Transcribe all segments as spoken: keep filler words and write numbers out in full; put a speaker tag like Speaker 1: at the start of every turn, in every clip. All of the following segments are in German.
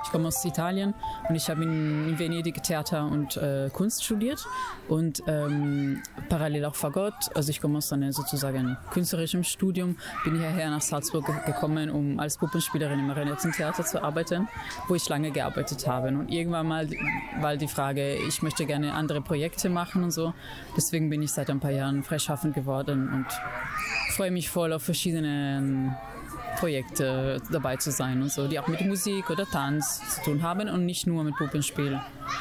Speaker 1: Ich komme aus Italien und ich habe in, in Venedig Theater und äh, Kunst studiert und ähm, parallel auch Fagott. Also ich komme aus einem sozusagen künstlerischen Studium, bin hierher nach Salzburg ge- gekommen, um als Puppenspielerin im Marionettentheater zu arbeiten, wo ich lange gearbeitet habe. Und irgendwann mal war die Frage, ich möchte gerne andere Projekte machen und so. Deswegen bin ich seit ein paar Jahren freischaffend geworden und freue mich voll auf verschiedene Projekte dabei zu sein und so, die auch mit Musik oder Tanz zu tun haben und nicht nur mit Puppenspiel.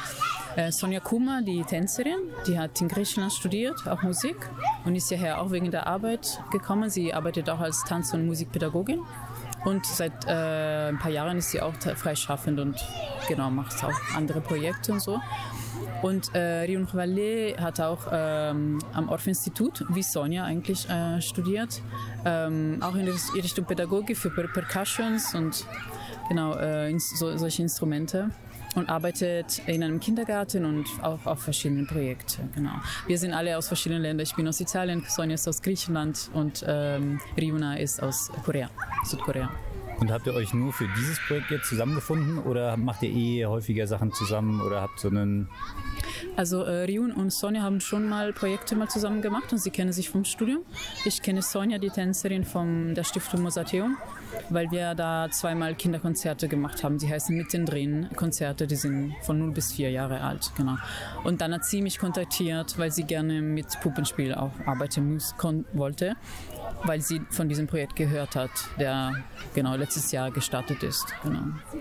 Speaker 1: Äh, Sonja Kuma, die Tänzerin, die hat in Griechenland studiert, auch Musik und ist hierher auch wegen der Arbeit gekommen. Sie arbeitet auch als Tanz- und Musikpädagogin und seit äh, ein paar Jahren ist sie auch freischaffend und genau, macht auch andere Projekte und so. Und äh, Rion Vallet hat auch ähm, am Orff-Institut, wie Sonja eigentlich, äh, studiert. Ähm, auch in Richtung Pädagogik für per- Percussions und genau, äh, in so, solche Instrumente. Und arbeitet in einem Kindergarten und auch auf verschiedenen Projekten. Genau. Wir sind alle aus verschiedenen Ländern. Ich bin aus Italien, Sonja ist aus Griechenland und ähm, Riona ist aus Korea, Südkorea.
Speaker 2: Und habt ihr euch nur für dieses Projekt jetzt zusammengefunden oder macht ihr eh häufiger Sachen zusammen oder habt so einen...
Speaker 1: Also äh, Rion und Sonja haben schon mal Projekte mal zusammen gemacht und sie kennen sich vom Studium. Ich kenne Sonja, die Tänzerin von der Stiftung Mosaium, weil wir da zweimal Kinderkonzerte gemacht haben. Die heißen Mittendrin Konzerte, die sind von null bis vier Jahre alt. Genau. Und dann hat sie mich kontaktiert, weil sie gerne mit Puppenspiel auch arbeiten muss, kon- wollte, weil sie von diesem Projekt gehört hat, der genau letztes Jahr gestartet ist. Genau.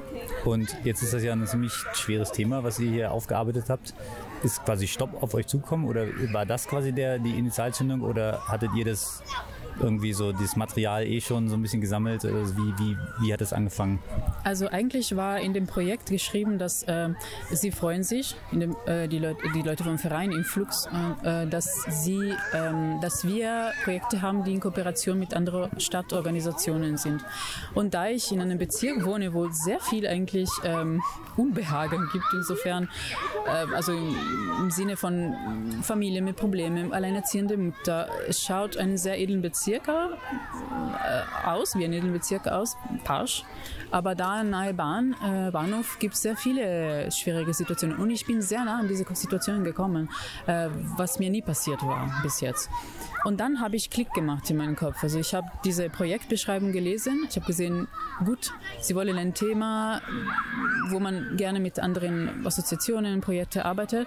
Speaker 2: Und jetzt ist das ja ein ziemlich schweres Thema, was ihr hier aufgearbeitet habt. Ist quasi Stopp auf euch zukommen oder war das quasi der, die Initialzündung oder hattet ihr das irgendwie so, das Material eh schon so ein bisschen gesammelt? Also wie, wie, wie hat das angefangen?
Speaker 1: Also eigentlich war in dem Projekt geschrieben, dass äh, sie freuen sich, in dem, äh, die, Leut, die Leute vom Verein Influx, äh, dass, sie, ähm, dass wir Projekte haben, die in Kooperation mit anderen Stadtorganisationen sind. Und da ich in einem Bezirk wohne, wo sehr viel eigentlich ähm, Unbehagen gibt, insofern, äh, also im, im Sinne von Familie mit Problemen, alleinerziehende Mutter, es schaut einen sehr edlen Bezirk äh, aus, wie ein edlen Bezirk aus, Parsch. Aber da nahe Bahn, äh, Bahnhof gibt es sehr viele schwierige Situationen. Und ich bin sehr nah an diese Situationen gekommen, äh, was mir nie passiert war bis jetzt. Und dann habe ich Klick gemacht in meinem Kopf. Also ich habe diese Projektbeschreibung gelesen. Ich habe gesehen, gut, sie wollen ein Thema, wo man gerne mit anderen Assoziationen, Projekten arbeitet.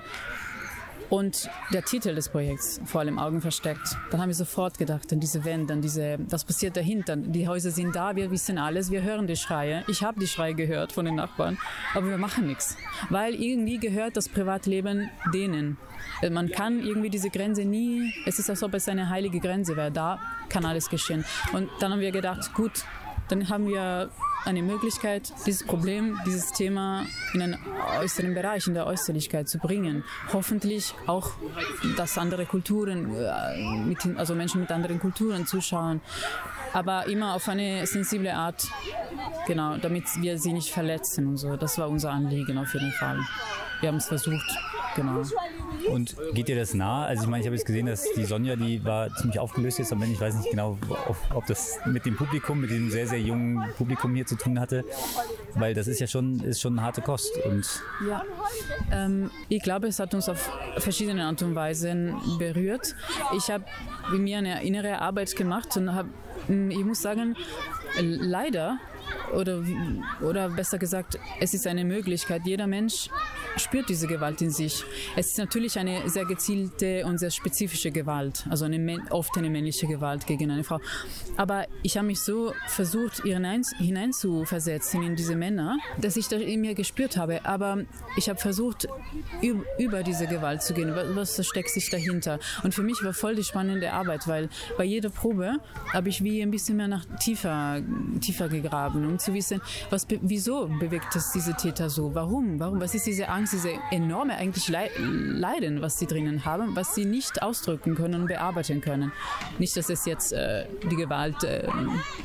Speaker 1: Und der Titel des Projekts vor allem Augen versteckt. Dann haben wir sofort gedacht an diese Wände, an diese, was passiert dahinter. Die Häuser sind da, wir wissen alles, wir hören die Schreie. Ich habe die Schreie gehört von den Nachbarn, aber wir machen nichts. Weil irgendwie gehört das Privatleben denen. Man kann irgendwie diese Grenze nie, es ist, als ob es eine heilige Grenze wäre. Da kann alles geschehen. Und dann haben wir gedacht, gut, dann haben wir eine Möglichkeit, dieses Problem, dieses Thema in einen äußeren Bereich, in der Äußerlichkeit zu bringen. Hoffentlich auch, dass andere Kulturen, also Menschen mit anderen Kulturen zuschauen, aber immer auf eine sensible Art, genau, damit wir sie nicht verletzen und so. Das war unser Anliegen auf jeden Fall. Wir haben es versucht, genau.
Speaker 2: Und geht dir das nah? Also ich meine, ich habe jetzt gesehen, dass die Sonja, die war ziemlich aufgelöst jetzt am Ende. Ich weiß nicht genau, ob, ob das mit dem Publikum, mit dem sehr, sehr jungen Publikum hier zu tun hatte, weil das ist ja schon, ist schon eine harte Kost. Und
Speaker 1: ja, ähm, ich glaube, es hat uns auf verschiedene Art und Weisen berührt. Ich habe bei mir eine innere Arbeit gemacht und habe, ich muss sagen, leider, oder, oder besser gesagt, es ist eine Möglichkeit, jeder Mensch spürt diese Gewalt in sich. Es ist natürlich eine sehr gezielte und sehr spezifische Gewalt, also eine, oft eine männliche Gewalt gegen eine Frau. Aber ich habe mich so versucht, hineinzuversetzen in diese Männer, dass ich das in mir gespürt habe. Aber ich habe versucht, über diese Gewalt zu gehen. Was steckt sich dahinter? Und für mich war voll die spannende Arbeit, weil bei jeder Probe habe ich wie ein bisschen mehr nach tiefer, tiefer gegraben, um zu wissen, was, wieso bewegt es diese Täter so? Warum? Warum? Was ist diese Angst, diese enorme eigentlich Leiden, was sie drinnen haben, was sie nicht ausdrücken können und bearbeiten können. Nicht, dass es jetzt äh, die Gewalt, äh, äh,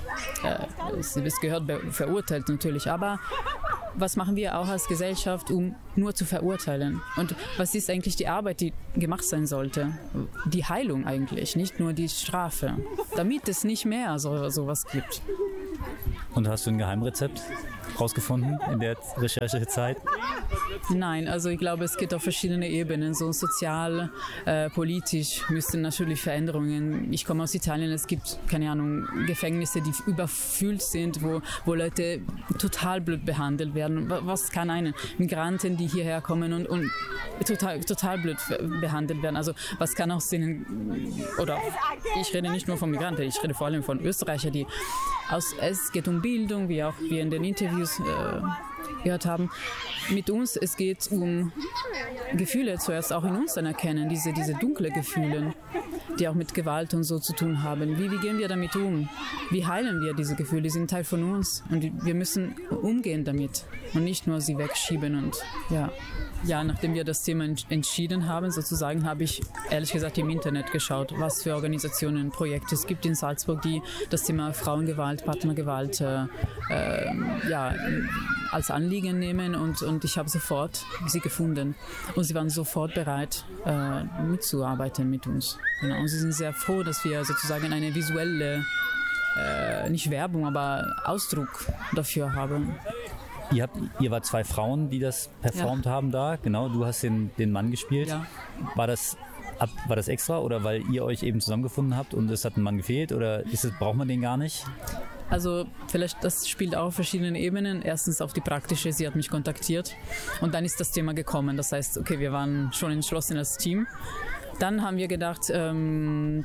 Speaker 1: es, es gehört be- verurteilt natürlich, aber was machen wir auch als Gesellschaft, um nur zu verurteilen? Und was ist eigentlich die Arbeit, die gemacht sein sollte? Die Heilung eigentlich, nicht nur die Strafe, damit es nicht mehr so sowas gibt.
Speaker 2: Und hast du ein Geheimrezept? rausgefunden in der Recherchezeit?
Speaker 1: Nein, also ich glaube, es geht auf verschiedene Ebenen. So sozial, äh, politisch müssten natürlich Veränderungen. Ich komme aus Italien, es gibt, keine Ahnung, Gefängnisse, die überfüllt sind, wo, wo Leute total blöd behandelt werden. Was kann einen? Migranten, die hierher kommen und, und total, total blöd behandelt werden. Also was kann auch Sinn, oder ich rede nicht nur von Migranten, ich rede vor allem von Österreichern, die aus, es geht um Bildung, wie auch wir in den Interviews äh, gehört haben. Mit uns, es geht um Gefühle zuerst auch in uns anerkennen, diese, diese dunkle Gefühle, die auch mit Gewalt und so zu tun haben. Wie, wie gehen wir damit um? Wie heilen wir diese Gefühle? Die sind Teil von uns und wir müssen umgehen damit und nicht nur sie wegschieben. Und ja, ja, nachdem wir das Thema entschieden haben, sozusagen, habe ich ehrlich gesagt im Internet geschaut, was für Organisationen, Projekte es gibt in Salzburg, die das Thema Frauengewalt, Partnergewalt äh, äh, ja, als Anliegen nehmen und, und ich habe sofort sie gefunden und sie waren sofort bereit äh, mitzuarbeiten mit uns. Genau. Und sie sind sehr froh, dass wir sozusagen eine visuelle, äh, nicht Werbung, aber Ausdruck dafür haben.
Speaker 2: Ihr, habt, ihr wart zwei Frauen, die das performt ja. haben da, genau, du hast den, den Mann gespielt.
Speaker 1: Ja.
Speaker 2: War das War das extra oder weil ihr euch eben zusammengefunden habt und es hat ein Mann gefehlt oder ist es, braucht man den gar nicht?
Speaker 1: Also vielleicht, das spielt auch auf verschiedenen Ebenen. Erstens auf die praktische, sie hat mich kontaktiert und dann ist das Thema gekommen. Das heißt, okay, wir waren schon entschlossen als Team. Dann haben wir gedacht, ähm,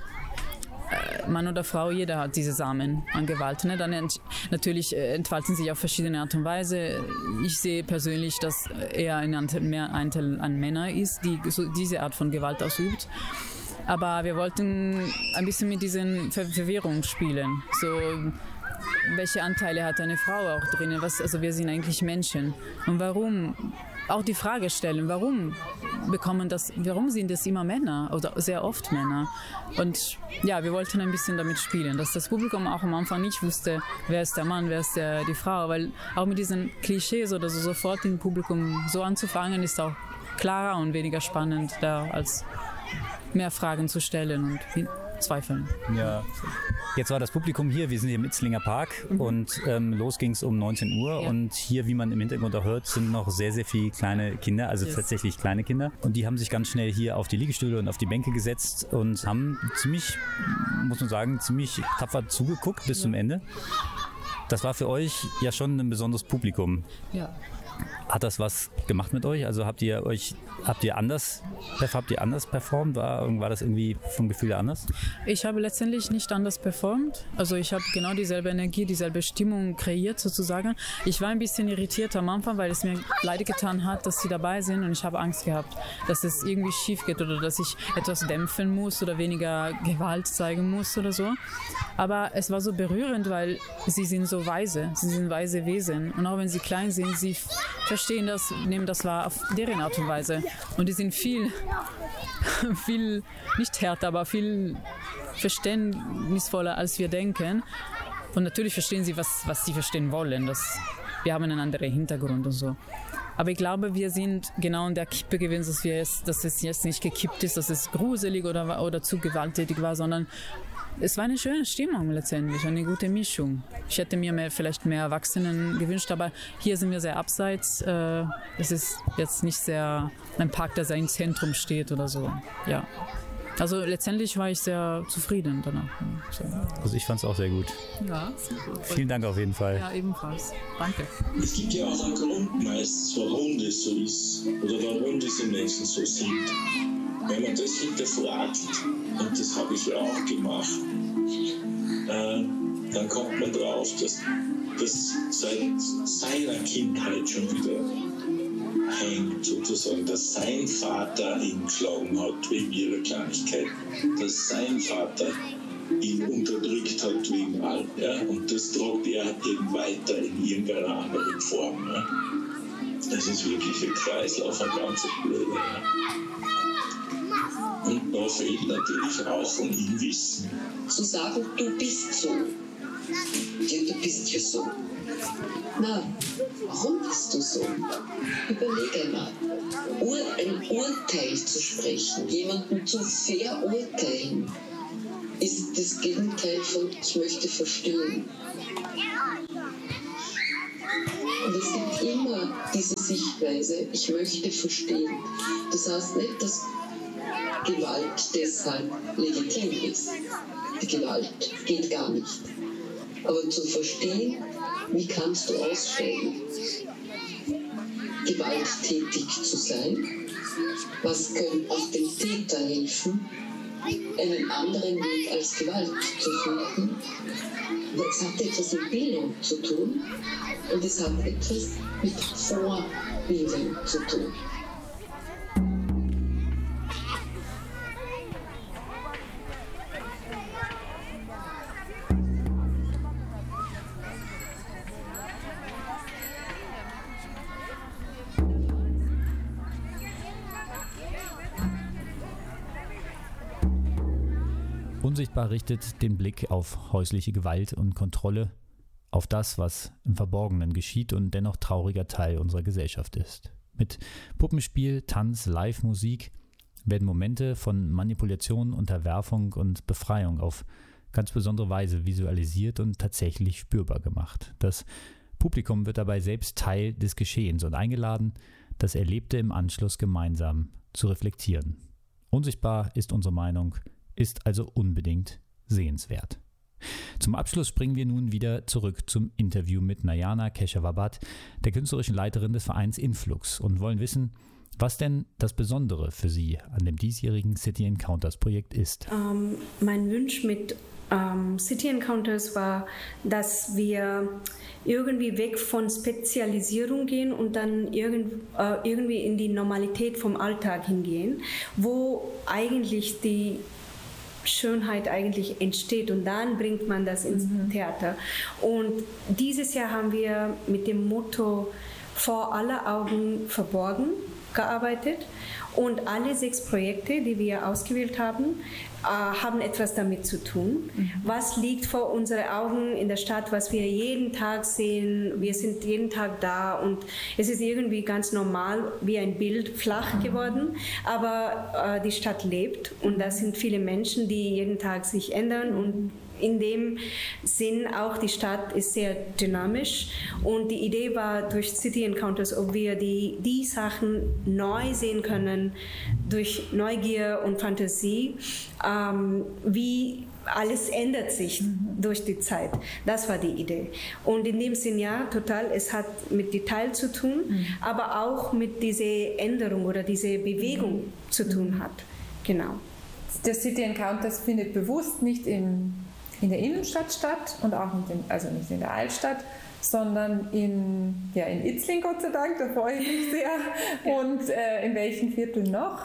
Speaker 1: Mann oder Frau, jeder hat diese Samen an Gewalt. Ne? Dann ent- natürlich äh, entfalten sich auf verschiedene Art und Weise. Ich sehe persönlich, dass eher ein Anteil, mehr Anteil an Männern ist, die so diese Art von Gewalt ausübt. Aber wir wollten ein bisschen mit diesen Ver- Verwirrungen spielen. So, welche Anteile hat eine Frau auch drin? Was, also wir sind eigentlich Menschen. Und warum? Auch die Frage stellen, warum bekommen das, warum sind es immer Männer oder sehr oft Männer? Und ja, wir wollten ein bisschen damit spielen, dass das Publikum auch am Anfang nicht wusste, wer ist der Mann, wer ist der, die Frau, weil auch mit diesen Klischees oder so sofort im Publikum so anzufangen, ist auch klarer und weniger spannend, da als mehr Fragen zu stellen und zweifeln.
Speaker 2: Ja. Jetzt war das Publikum hier, wir sind hier im Itzlinger Park mhm. und ähm, los ging es um neunzehn Uhr ja. und hier, wie man im Hintergrund auch hört, sind noch sehr, sehr viele kleine Kinder, also yes. tatsächlich kleine Kinder und die haben sich ganz schnell hier auf die Liegestühle und auf die Bänke gesetzt und haben ziemlich, muss man sagen, ziemlich tapfer zugeguckt bis ja. zum Ende. Das war für euch ja schon ein besonderes Publikum.
Speaker 1: Ja.
Speaker 2: Hat das was gemacht mit euch? Also habt ihr euch, habt ihr anders, habt ihr anders performt? War, war das irgendwie vom Gefühl her anders?
Speaker 1: Ich habe letztendlich nicht anders performt. Also ich habe genau dieselbe Energie, dieselbe Stimmung kreiert sozusagen. Ich war ein bisschen irritiert am Anfang, weil es mir leid getan hat, dass sie dabei sind und ich habe Angst gehabt, dass es irgendwie schief geht oder dass ich etwas dämpfen muss oder weniger Gewalt zeigen muss oder so. Aber es war so berührend, weil sie sind so weise, sie sind weise Wesen und auch wenn sie klein sind, sie verstehen das, nehmen das wahr auf deren Art und Weise. Und die sind viel, viel, nicht härter, aber viel verständnisvoller, als wir denken. Und natürlich verstehen sie, was, was sie verstehen wollen. Das, wir haben einen anderen Hintergrund und so. Aber ich glaube, wir sind genau an der Kippe gewesen, dass, wir es, dass es jetzt nicht gekippt ist, dass es gruselig oder, oder zu gewalttätig war, sondern es war eine schöne Stimmung letztendlich, eine gute Mischung. Ich hätte mir mehr, vielleicht mehr Erwachsenen gewünscht, aber hier sind wir sehr abseits. Äh, es ist jetzt nicht sehr ein Park, der sehr im Zentrum steht oder so. Ja. Also letztendlich war ich sehr zufrieden danach. So.
Speaker 2: Also ich fand es auch sehr gut.
Speaker 1: Ja, super.
Speaker 2: Vielen Dank auf jeden Fall.
Speaker 1: Ja, ebenfalls. Danke.
Speaker 3: Es gibt ja auch einen Grund meistens, warum das so ist oder warum diese Menschen so sind. Wenn man das hinterfragt, und das habe ich ja auch gemacht, äh, dann kommt man drauf, dass das seit seiner Kindheit schon wieder hängt, sozusagen, dass sein Vater ihn geschlagen hat wegen ihrer Kleinigkeit, dass sein Vater ihn unterdrückt hat wegen allem, ja, und das tragt er eben weiter in irgendeiner anderen Form. Ja. Das ist wirklich ein Kreislauf, ein ganz blöder. Ja. Und da fehlt natürlich auch von ihm Wissen.
Speaker 4: Zu sagen, du bist so. Ja, du bist ja so. Na, warum bist du so? Überleg einmal. Ur, ein Urteil zu sprechen, jemanden zu verurteilen, ist das Gegenteil von ich möchte verstehen. Und es gibt immer diese Sichtweise, ich möchte verstehen. Das heißt nicht, dass Gewalt deshalb legitim ist. Die Gewalt geht gar nicht. Aber zu verstehen, wie kannst du aussteigen, gewalttätig zu sein, was könnte auch dem Täter helfen, einen anderen Weg als Gewalt zu finden. Das hat etwas mit Bildung zu tun und es hat etwas mit Vorbildung zu tun.
Speaker 2: Unsichtbar richtet den Blick auf häusliche Gewalt und Kontrolle, auf das, was im Verborgenen geschieht und dennoch trauriger Teil unserer Gesellschaft ist. Mit Puppenspiel, Tanz, Live-Musik werden Momente von Manipulation, Unterwerfung und Befreiung auf ganz besondere Weise visualisiert und tatsächlich spürbar gemacht. Das Publikum wird dabei selbst Teil des Geschehens und eingeladen, das Erlebte im Anschluss gemeinsam zu reflektieren. Unsichtbar ist unsere Meinung, ist also unbedingt sehenswert. Zum Abschluss springen wir nun wieder zurück zum Interview mit Narayana Keshawabat, der künstlerischen Leiterin des Vereins Influx, und wollen wissen, was denn das Besondere für sie an dem diesjährigen City Encounters Projekt ist.
Speaker 5: Ähm, mein Wunsch mit ähm, City Encounters war, dass wir irgendwie weg von Spezialisierung gehen und dann irgend, äh, irgendwie in die Normalität vom Alltag hingehen, wo eigentlich die Schönheit eigentlich entsteht und dann bringt man das ins mhm. Theater. Und dieses Jahr haben wir mit dem Motto vor aller Augen verborgen gearbeitet und alle sechs Projekte, die wir ausgewählt haben, äh, haben etwas damit zu tun. Mhm. Was liegt vor unseren Augen in der Stadt, was wir jeden Tag sehen? Wir sind jeden Tag da und es ist irgendwie ganz normal, wie ein Bild flach mhm. geworden, aber äh, die Stadt lebt und da sind viele Menschen, die jeden Tag sich ändern und in dem Sinn auch die Stadt ist sehr dynamisch und die Idee war durch City Encounters, ob wir die, die Sachen neu sehen können durch Neugier und Fantasie, ähm, wie alles ändert sich mhm. durch die Zeit. Das war die Idee. Und in dem Sinn, ja, total, es hat mit Detail zu tun, mhm. aber auch mit dieser Änderung oder dieser Bewegung mhm. zu tun hat. Genau.
Speaker 6: Der City Encounters findet bewusst nicht im in der Innenstadt statt und auch nicht in, also nicht in der Altstadt, sondern in, ja, in Itzling, Gott sei Dank, da freue ich mich sehr. Und äh, in welchen Vierteln noch?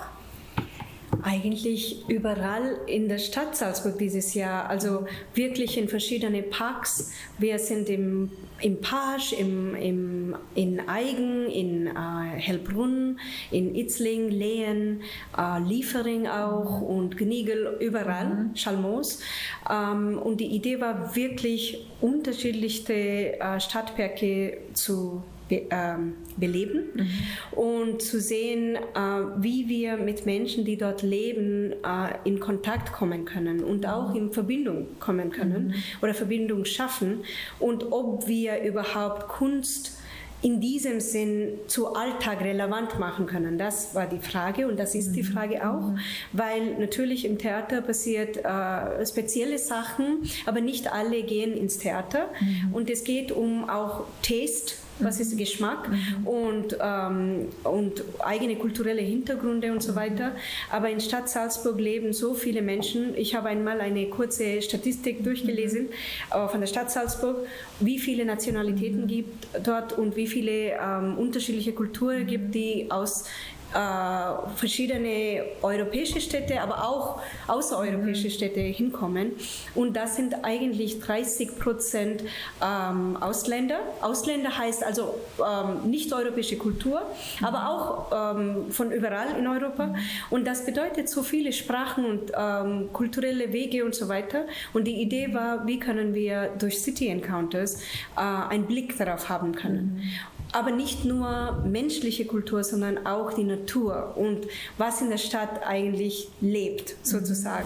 Speaker 5: Eigentlich überall in der Stadt Salzburg dieses Jahr, also wirklich in verschiedenen Parks. Wir sind im, im Pasch, im, im, in Aigen, in äh, Hellbrunn, in Itzling, Lehen, äh, Liefering auch und Gnigl, überall, mhm. Schalmoos. Ähm, und die Idee war wirklich, unterschiedlichste äh, Stadtwerke zu Be, ähm, beleben mhm. und zu sehen, äh, wie wir mit Menschen, die dort leben, äh, in Kontakt kommen können und auch in Verbindung kommen können mhm. oder Verbindung schaffen und ob wir überhaupt Kunst in diesem Sinn zu Alltag relevant machen können. Das war die Frage und das ist mhm. die Frage auch, mhm. weil natürlich im Theater passiert äh, spezielle Sachen, aber nicht alle gehen ins Theater mhm. und es geht um auch Taste, was ist Geschmack mhm. und, ähm, und eigene kulturelle Hintergründe und so weiter. Aber in Stadt Salzburg leben so viele Menschen. Ich habe einmal eine kurze Statistik durchgelesen mhm. von der Stadt Salzburg, wie viele Nationalitäten mhm. gibt dort und wie viele ähm, unterschiedliche Kulturen mhm. gibt, die aus äh, verschiedene europäische Städte, aber auch außereuropäische Städte hinkommen. Und das sind eigentlich dreißig Prozent ähm, Ausländer. Ausländer heißt also ähm, nicht europäische Kultur, aber auch ähm, von überall in Europa. Und das bedeutet so viele Sprachen und ähm, kulturelle Wege und so weiter. Und die Idee war, wie können wir durch City Encounters äh, einen Blick darauf haben können. Mhm. Aber nicht nur menschliche Kultur, sondern auch die Natur und was in der Stadt eigentlich lebt, sozusagen.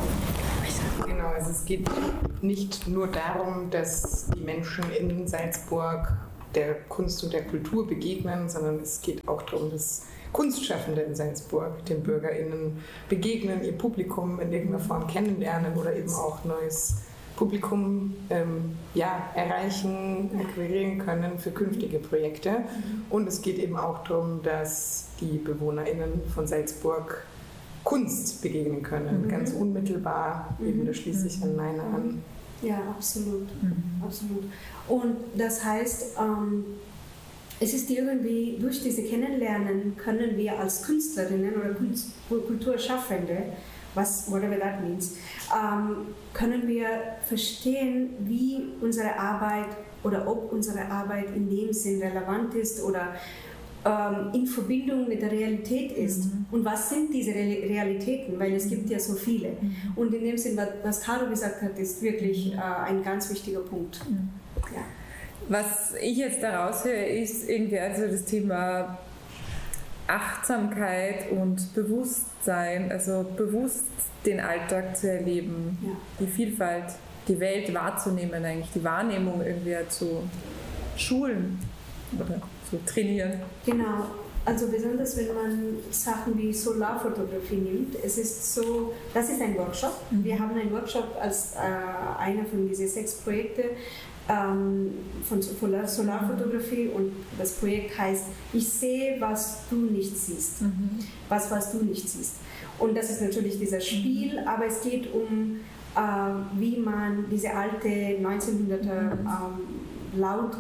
Speaker 7: Genau, also es geht nicht nur darum, dass die Menschen in Salzburg der Kunst und der Kultur begegnen, sondern es geht auch darum, dass Kunstschaffende in Salzburg den BürgerInnen begegnen, ihr Publikum in irgendeiner Form kennenlernen oder eben auch neues Publikum ähm, ja, erreichen, akquirieren können für künftige Projekte. Und es geht eben auch darum, dass die BewohnerInnen von Salzburg Kunst begegnen können, mhm. ganz unmittelbar, mhm. eben da schließe ich an meine an.
Speaker 5: Ja, absolut, mhm. absolut. Und das heißt, ähm, es ist irgendwie, durch diese Kennenlernen können wir als Künstlerinnen oder Kunst, Kulturschaffende, was, whatever that means, ähm, können wir verstehen, wie unsere Arbeit oder ob unsere Arbeit in dem Sinn relevant ist oder ähm, in Verbindung mit der Realität ist. Mhm. Und was sind diese Re- Realitäten? Weil es gibt ja so viele. Mhm. Und in dem Sinn, was Caro gesagt hat, ist wirklich äh, ein ganz wichtiger Punkt. Mhm. Ja.
Speaker 6: Was ich jetzt daraus höre, ist irgendwie also das Thema Achtsamkeit und Bewusstsein, also bewusst den Alltag zu erleben, ja. die Vielfalt, die Welt wahrzunehmen, eigentlich die Wahrnehmung irgendwie zu schulen oder zu trainieren.
Speaker 5: Genau, also besonders wenn man Sachen wie Solarfotografie nimmt, es ist so, das ist ein Workshop. Mhm. Wir haben einen Workshop als äh, einer von diesen sechs Projekten ähm, von Solarfotografie und das Projekt heißt Ich sehe, was du nicht siehst. Mhm. Was, was du nicht siehst. Und das ist natürlich dieser Spiel, mhm. aber es geht um, äh, wie man diese alte neunzehnhunderter ähm,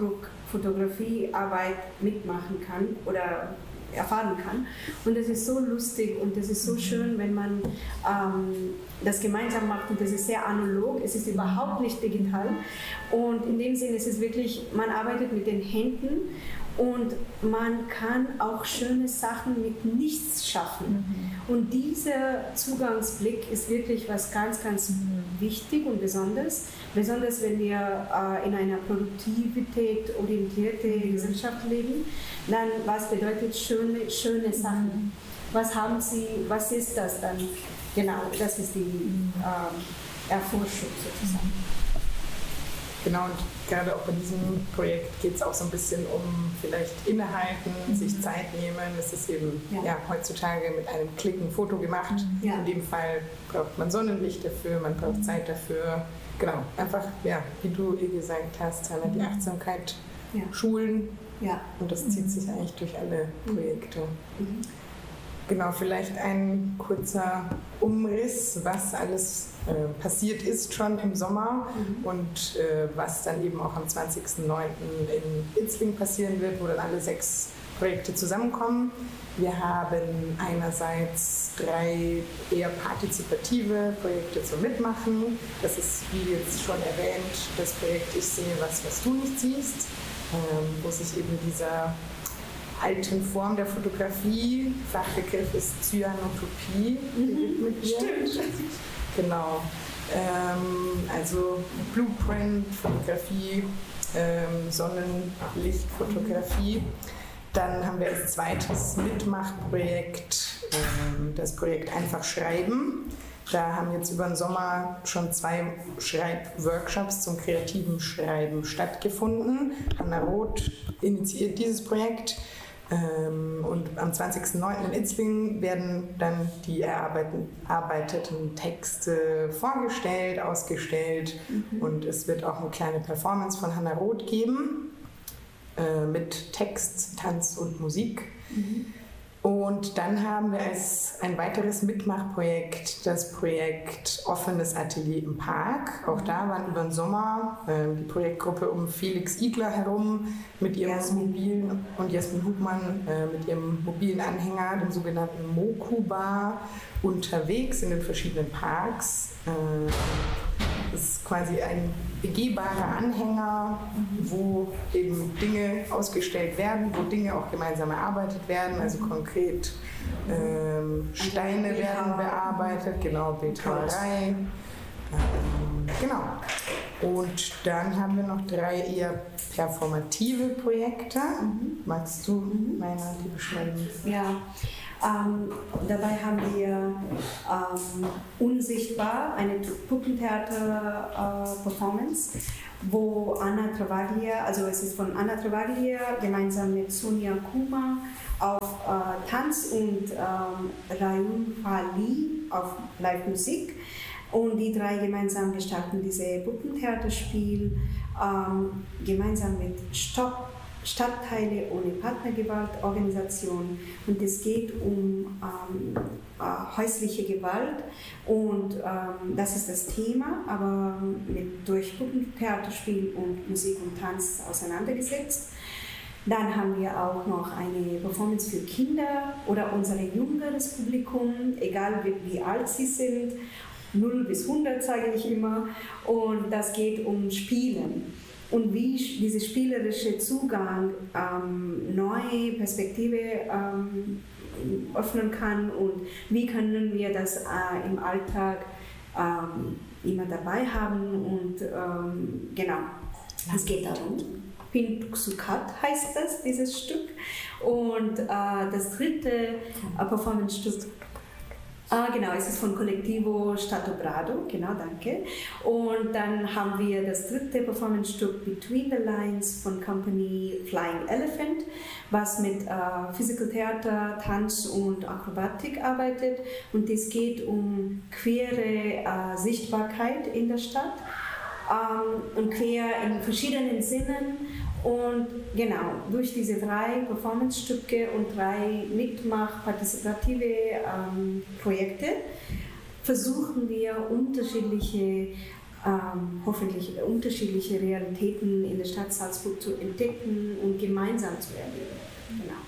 Speaker 5: Lautdruckfotografiearbeit mitmachen kann oder erfahren kann. Und das ist so lustig und das ist so schön, wenn man ähm, das gemeinsam macht und das ist sehr analog, es ist überhaupt nicht digital und in dem Sinne ist es wirklich, man arbeitet mit den Händen und man kann auch schöne Sachen mit nichts schaffen. Mhm. Und dieser Zugangsblick ist wirklich was ganz, ganz mhm. wichtig und besonders. Besonders wenn wir äh, in einer Produktivität orientierte mhm. Gesellschaft leben, dann was bedeutet schöne, schöne Sachen? Mhm. Was haben Sie, was ist das dann? Genau, das ist die mhm. äh, Erforschung sozusagen.
Speaker 7: Genau, und gerade auch bei diesem Projekt geht es auch so ein bisschen um vielleicht innehalten, mhm. sich Zeit nehmen. Es ist eben ja. Ja, heutzutage mit einem Klick ein Foto gemacht. Ja. In dem Fall braucht man Sonnenlicht dafür, man braucht mhm. Zeit dafür. Genau, einfach, ja, wie du eh gesagt hast, Hanna, die Achtsamkeit ja. schulen. Ja. Und das zieht sich eigentlich durch alle Projekte. Mhm. Genau, vielleicht ein kurzer Umriss, was alles äh, passiert ist schon im Sommer mhm. und äh, was dann eben auch am zwanzigsten neunten in Itzling passieren wird, wo dann alle sechs Projekte zusammenkommen. Wir haben einerseits drei eher partizipative Projekte zum Mitmachen. Das ist, wie jetzt schon erwähnt, das Projekt Ich sehe was, was du nicht siehst, ähm, wo sich eben dieser alten Form der Fotografie, Fachbegriff ist Cyanotopie,
Speaker 5: mhm,
Speaker 7: mit dir.
Speaker 5: Stimmt.
Speaker 7: Genau. Ähm, also Blueprint, Fotografie, ähm, Sonnenlichtfotografie. Dann haben wir als zweites Mitmachprojekt ähm, das Projekt Einfach Schreiben. Da haben jetzt über den Sommer schon zwei Schreibworkshops zum kreativen Schreiben stattgefunden. Hanna Roth initiiert dieses Projekt. Und am zwanzigsten neunten in Itzling werden dann die erarbeiteten Texte vorgestellt, ausgestellt mhm. und es wird auch eine kleine Performance von Hanna Roth geben äh, mit Text, Tanz und Musik. Mhm. Und dann haben wir als ein weiteres Mitmachprojekt das Projekt Offenes Atelier im Park. Auch da waren über den Sommer äh, die Projektgruppe um Felix Igler herum mit ihrem
Speaker 5: Jasmin.
Speaker 7: mobilen und Jasmin Hubmann äh, mit ihrem mobilen Anhänger, dem sogenannten Moku-Bar, unterwegs in den verschiedenen Parks. Äh, das ist quasi ein begehbarer Anhänger, wo eben Dinge ausgestellt werden, wo Dinge auch gemeinsam erarbeitet werden, also konkret ähm, Steine werden bearbeitet, genau, Bildhauerei. Ähm, genau. Und dann haben wir noch drei eher performative Projekte. Mhm. Magst du, Meiner, die beschreiben?
Speaker 5: Ja. Ähm, dabei haben wir ähm, Unsichtbar, eine Puppentheater-Performance, äh, wo Anna Travaglia, also es ist von Anna Travaglia gemeinsam mit Sonia Kuma auf äh, Tanz und ähm, Rayun Fali auf Live-Musik. Und die drei gemeinsam gestalten diese Puppentheaterspiel, ähm, gemeinsam mit Stopp, Stadtteile ohne Partnergewalt-Organisation. Und es geht um ähm, äh, häusliche Gewalt und ähm, das ist das Thema, aber mit, durch Puppentheaterspiel und Musik und Tanz auseinandergesetzt. Dann haben wir auch noch eine Performance für Kinder oder unser jüngeres Publikum, egal wie, wie alt sie sind, null bis hundert sage ich immer. Und das geht um Spielen. Und wie dieser spielerische Zugang ähm, neue Perspektive ähm, öffnen kann und wie können wir das äh, im Alltag ähm, immer dabei haben. Und ähm, genau, es geht darum. Pintuxukat heißt das, dieses Stück. Und äh, das dritte äh, Performance-Stück, Ah, genau, es ist von Colectivo Stato Brado, genau, danke. Und dann haben wir das dritte Performance-Stück Between the Lines von Company Flying Elephant, was mit äh, Physical Theater, Tanz und Akrobatik arbeitet. Und es geht um queere äh, Sichtbarkeit in der Stadt ähm, und queer in verschiedenen Sinnen. Und genau, durch diese drei Performance-Stücke und drei Mitmach-partizipative ähm, Projekte versuchen wir unterschiedliche, ähm, hoffentlich unterschiedliche Realitäten in der Stadt Salzburg zu entdecken und gemeinsam zu erleben. Genau.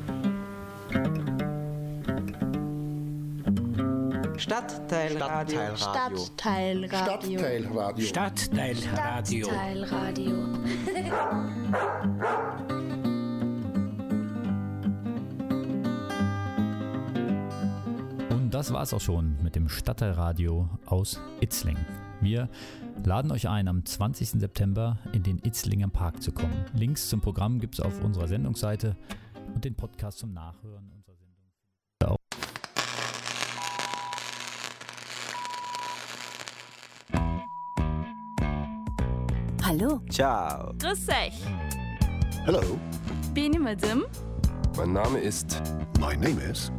Speaker 8: Stadtteilradio.
Speaker 9: Stadtteilradio.
Speaker 8: Stadtteilradio.
Speaker 9: Stadtteilradio.
Speaker 8: Stadtteilradio.
Speaker 2: Und das war's auch schon mit dem Stadtteilradio aus Itzling. Wir laden euch ein, am zwanzigsten September in den Itzlinger Park zu kommen. Links zum Programm gibt's auf unserer Sendungsseite und den Podcast zum Nachhören unserer Sendung.
Speaker 10: Hallo.
Speaker 11: Ciao.
Speaker 10: Grüß euch.
Speaker 11: Hello.
Speaker 10: Bin ich Madame?
Speaker 11: Mein Name ist...
Speaker 9: My name is...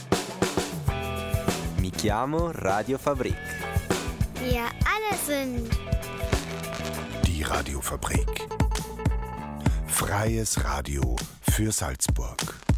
Speaker 11: Mi chiamo Radio Fabrik.
Speaker 12: Wir alle sind...
Speaker 9: Die Radiofabrik. Freies Radio für Salzburg.